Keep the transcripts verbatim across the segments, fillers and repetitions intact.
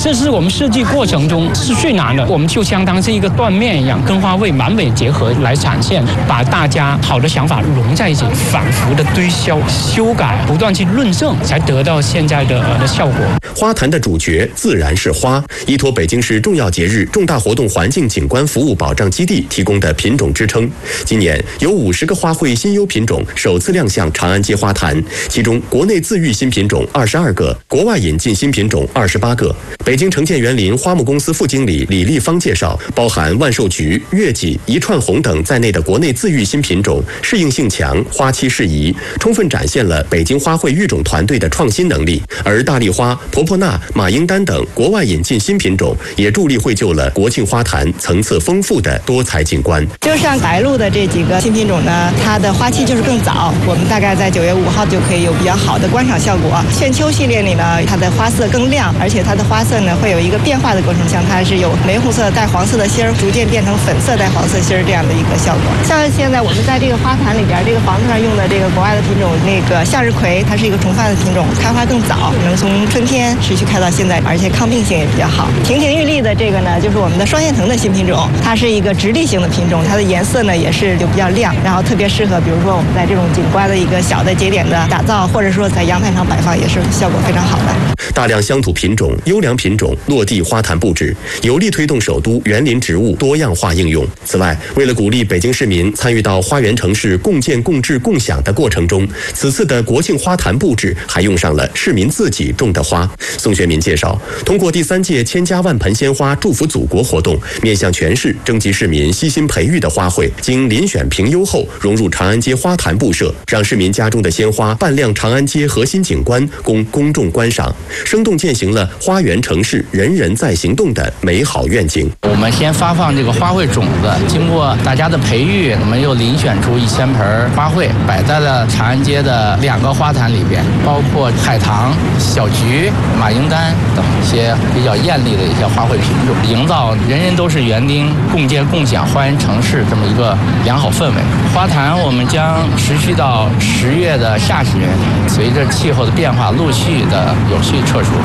这是我们设计过程中是最难的，我们就相当是一个断面一样，跟花卉完美结合来展现，把大家好的想法融在一起，反复的推销、修改，不断去论证，才得到现在的、呃、的效果。 花坛的主角自然是花，依托北京市重要节日、重大活动环境景观服务保障基地提供的品种支撑。今年有五十个花卉新优品种首次亮相长安街花坛，其中国内自育新品种二十二个，国外引进新品种二十八个。北京城建园林花木公司副经理李立芳介绍，包含万寿菊、月季、一串红等在内的国内自育新品种适应性强，花期适宜，充分展现了北京花卉育种团队的创新能力。而大丽花、婆婆纳、马英丹等国外引进新品种也助力绘就了国庆花坛层次丰富的多彩景观。 就像白鹭的这几个新品种呢，它的花期就是更早，我们大概在九月五号就可以有比较好的观赏效果。炫秋系列里呢，它的花色更亮，而且它的花色呢会有一个变化的过程，像它是有玫红色带黄色的芯儿，逐渐变成粉色带黄色芯儿这样的一个效果。像现在我们在这个花坛里边，这个房子上用的这个国外的品种，那个向日葵，它是一个重发的品种，开花更早，能从春天持续开到现在，而且抗病性也比较好。亭亭玉立的这个呢，就是我们的双叶藤的新品种，它是一个直立型的品种，它的颜色呢也是就比较亮，然后特别适合，比如说我们在这种景观的一个小的节点的打造，或者说在阳台上摆放，也是效果非常好的。 大量乡土品种、优良品种落地花坛布置，有力推动首都园林植物多样化应用。此外，为了鼓励北京市民参与到花园城市共建、共治、共享的过程中，此次的国庆花坛布置还用上了市民自己种的花。宋学民介绍，通过第三届千家万盆鲜花祝福祖国活动，面向全市征集市民悉心培育的花卉，经遴选评优后融入长安街花坛布设，让市民家中的鲜花扮亮长安街核心景观，供公众观赏，生动践行了花园城市人人在行动的美好愿景。 我们先发放这个花卉种子，经过大家的培育，我们又遴选出一千盆花卉，摆在了长安街的两个花坛里边，包括海棠、小菊、马英丹等一些比较艳丽的一些花卉品种，营造人人都是园丁、共建共享花园城市这么一个良好氛围。花坛我们将持续到十月的下旬，随着气候的变化，陆续的有序撤除。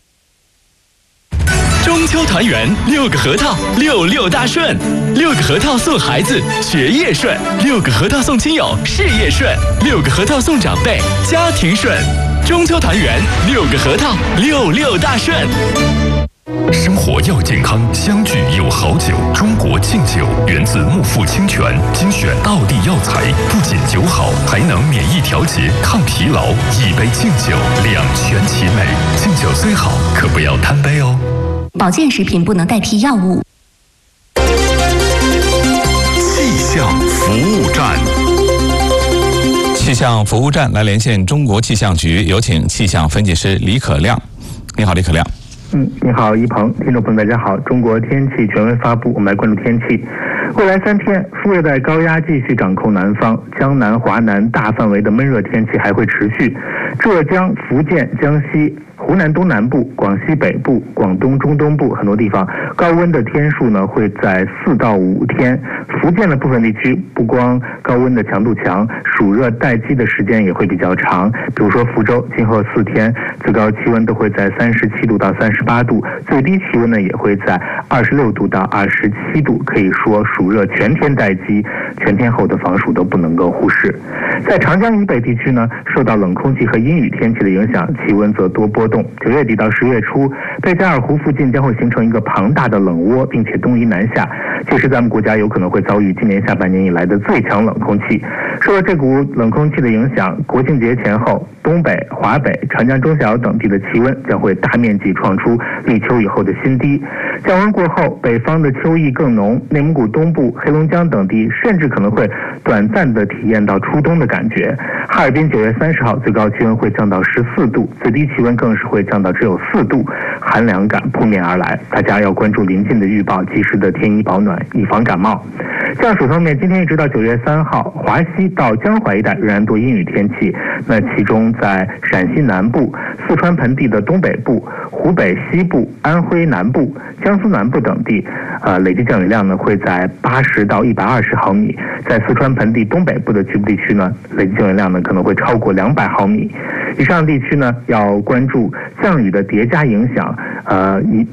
中秋团圆，六个核桃，六六大顺。六个核桃送孩子，学业顺；六个核桃送亲友，事业顺；六个核桃送长辈，家庭顺。中秋团圆，六个核桃，六六大顺。 生活要健康，相聚有好酒。中国敬酒源自木富清泉，精选道地药材，不仅酒好，还能免疫调节、抗疲劳。一杯敬酒，两全其美。敬酒虽好，可不要贪杯哦。 保健食品不能代替药物。 气象服务站。 气象服务站来连线中国气象局，有请气象分析师李可亮。你好，李可亮。 嗯，你好，一鹏，听众朋友大家好。中国天气权威发布，我们来关注天气。未来三天，副热带高压继续掌控南方，江南、华南大范围的闷热天气还会持续。浙江、福建、江西、湖南东南部、广西北部、广东中东部很多地方高温的天数呢会在四到五天。福建的部分地区不光高温的强度强，暑热待机的时间也会比较长。比如说福州，今后四天最高气温都会在三十七度到三十八度，最低气温呢也会在二十六度到二十七度。可以说暑热全天待机，全天候的防暑都不能够忽视。在长江以北地区呢，受到冷空气和阴雨天气的影响，气温则多波动。九月底到十月初，贝加尔湖附近将会形成一个庞大的冷涡，并且东移南下，届时咱们国家有可能会遭遇今年下半年以来的最强冷空气。受到这股冷空气的影响，国庆节前后，东北、华北、长江中小等地的气温将会大面积创出立秋以后的新低。降温过后，北方的秋意更浓，内蒙古东部、黑龙江等地甚至可能会短暂的体验到初冬的感觉。哈尔滨九月三十号最高气温会降到十四度，最低气温更是会降到只有四度，寒凉感扑面而来。大家要关注临近的预报，及时的添衣保暖，以防感冒。降水方面，今天一直到九月三号，华西到江淮一带仍然多阴雨天气。那其中在陕西南部、四川盆地的东北部、湖北西部、安徽南部、江苏南部等地，呃，累计降雨量呢会在八十到一百二十毫米。在四川盆地东北部的局部地区呢，累计降雨量呢可能会超过两百毫米。以上地区呢要关注降雨的叠加影响，呃，以